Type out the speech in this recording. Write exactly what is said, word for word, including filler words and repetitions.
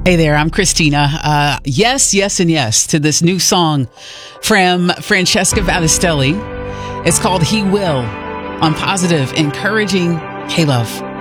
Hey there, I'm Christina. Uh, yes, yes, and yes to this new song from Francesca Battistelli. It's called He Will on Positive, encouraging K-Love.